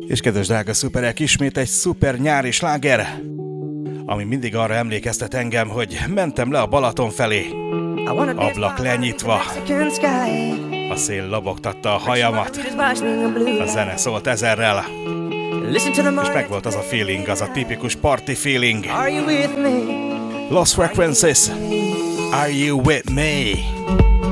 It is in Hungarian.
És kedves drága szuperek, ismét egy szuper nyári sláger, ami mindig arra emlékeztet engem, hogy mentem le a Balaton felé, ablak lenyitva, a szél lobogtatta a hajamat, a zene szólt ezerrel, és megvolt az a feeling, az a tipikus party feeling. Lost Frequencies, Are You With Me?